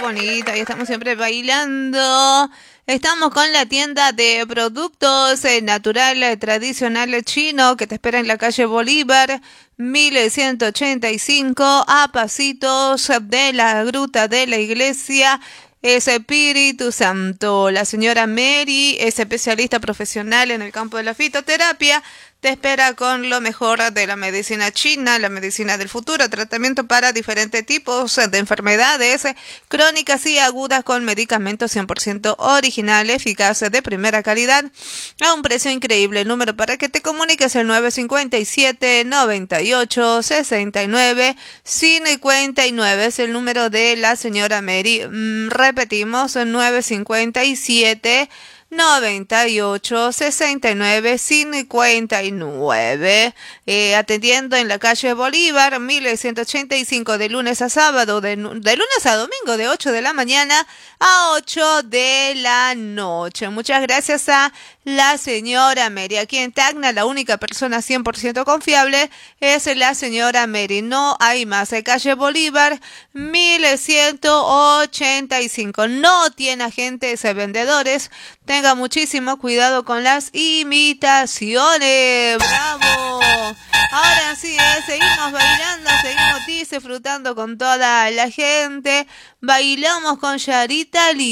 bonita. Y estamos siempre bailando. Estamos con la tienda de productos natural tradicional chino que te espera en la calle Bolívar 1185 a pasitos de la gruta de la iglesia Espíritu Santo. La señora Mary es especialista profesional en el campo de la fitoterapia. Te espera con lo mejor de la medicina china, la medicina del futuro, tratamiento para diferentes tipos de enfermedades crónicas y agudas con medicamentos 100% originales, eficaces, de primera calidad, a un precio increíble. El número para que te comuniques es el 957-98-69-59. Es el número de la señora Mary. Repetimos, 957 98 69 59. Atendiendo en la calle Bolívar 1185 de lunes a sábado, de lunes a domingo, de 8 de la mañana a 8 de la noche. Muchas gracias a la señora Mary. Aquí en Tacna la única persona 100% confiable es la señora Mary. No hay más. Calle Bolívar 1185. No tiene agentes vendedores. Tenga muchísimo cuidado con las imitaciones. ¡Bravo! Ahora sí, seguimos bailando, seguimos disfrutando con toda la gente. Bailamos con Yarita Lee.